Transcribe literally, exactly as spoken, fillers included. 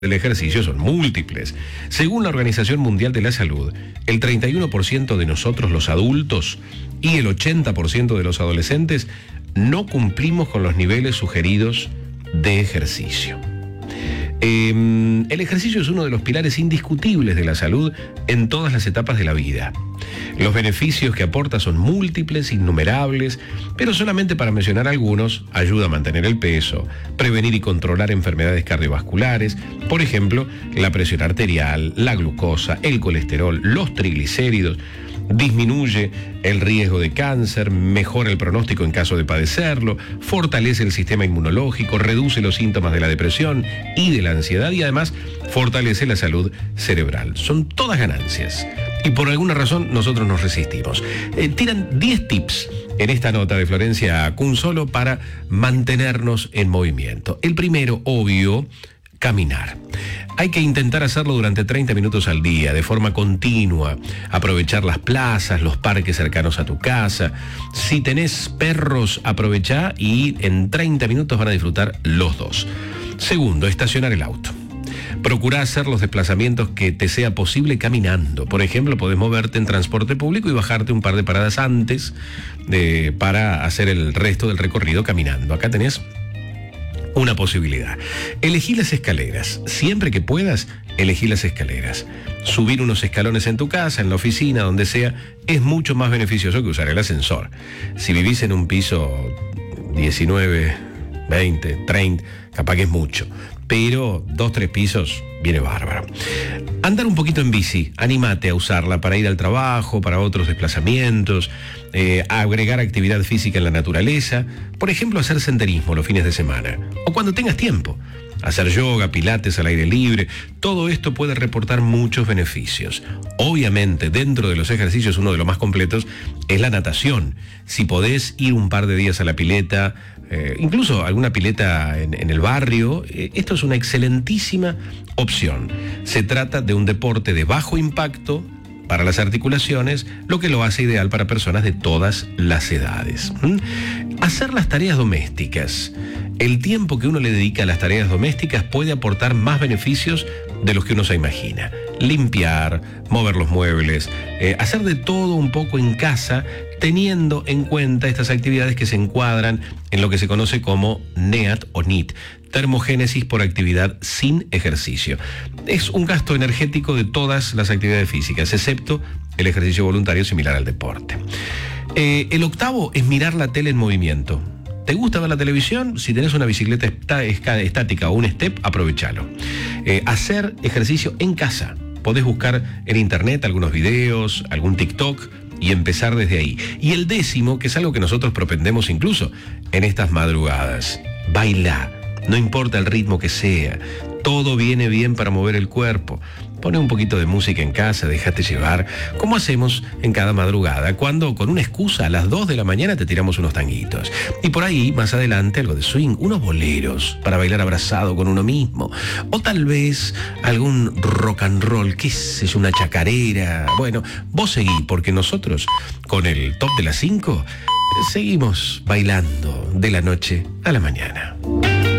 del ejercicio son múltiples. Según la Organización Mundial de la Salud, el treinta y uno por ciento de nosotros los adultos y el ochenta por ciento de los adolescentes no cumplimos con los niveles sugeridos de ejercicio. Eh, el ejercicio es uno de los pilares indiscutibles de la salud en todas las etapas de la vida. Los beneficios que aporta son múltiples, innumerables, pero solamente para mencionar algunos, ayuda a mantener el peso, prevenir y controlar enfermedades cardiovasculares, por ejemplo, la presión arterial, la glucosa, el colesterol, los triglicéridos, disminuye el riesgo de cáncer, mejora el pronóstico en caso de padecerlo, fortalece el sistema inmunológico, reduce los síntomas de la depresión y de la ansiedad y además fortalece la salud cerebral. Son todas ganancias. Y por alguna razón nosotros nos resistimos. Eh, tiran diez tips en esta nota de Florencia Cunzolo para mantenernos en movimiento. El primero, obvio, caminar. Hay que intentar hacerlo durante treinta minutos al día, de forma continua. Aprovechar las plazas, los parques cercanos a tu casa. Si tenés perros, aprovechá y en treinta minutos van a disfrutar los dos. Segundo, estacionar el auto. Procurá hacer los desplazamientos que te sea posible caminando. Por ejemplo, podés moverte en transporte público y bajarte un par de paradas antes de, para hacer el resto del recorrido caminando. Acá tenés una posibilidad. Elegí las escaleras. Siempre que puedas, elegí las escaleras. Subir unos escalones en tu casa, en la oficina, donde sea, es mucho más beneficioso que usar el ascensor. Si vivís en un piso diecinueve, veinte, treinta, capaz que es mucho. Pero dos, tres pisos, viene bárbaro. Andar un poquito en bici, anímate a usarla para ir al trabajo, para otros desplazamientos, eh, agregar actividad física en la naturaleza, por ejemplo, hacer senderismo los fines de semana, o cuando tengas tiempo, hacer yoga, pilates al aire libre, todo esto puede reportar muchos beneficios. Obviamente, dentro de los ejercicios, uno de los más completos es la natación. Si podés ir un par de días a la pileta, Eh, incluso alguna pileta en, en el barrio, eh, esto es una excelentísima opción. Se trata de un deporte de bajo impacto para las articulaciones, lo que lo hace ideal para personas de todas las edades. ¿Mm? Hacer las tareas domésticas. El tiempo que uno le dedica a las tareas domésticas puede aportar más beneficios de los que uno se imagina. Limpiar, mover los muebles, eh, hacer de todo un poco en casa, teniendo en cuenta estas actividades que se encuadran en lo que se conoce como NEAT o NEAT, termogénesis por actividad sin ejercicio. Es un gasto energético de todas las actividades físicas, excepto el ejercicio voluntario similar al deporte. Eh, el octavo es mirar la tele en movimiento. ¿Te gusta ver la televisión? Si tenés una bicicleta está, estática o un step, aprovechalo. Eh, hacer ejercicio en casa. Podés buscar en internet algunos videos, algún TikTok y empezar desde ahí. Y el décimo, que es algo que nosotros propendemos incluso en estas madrugadas. Bailá, no importa el ritmo que sea. Todo viene bien para mover el cuerpo. Pone un poquito de música en casa, déjate llevar, como hacemos en cada madrugada, cuando con una excusa a las dos de la mañana te tiramos unos tanguitos. Y por ahí, más adelante, algo de swing, unos boleros para bailar abrazado con uno mismo. O tal vez algún rock and roll, qué sé yo, una chacarera. Bueno, vos seguí, porque nosotros, con el top de las cinco, seguimos bailando de la noche a la mañana.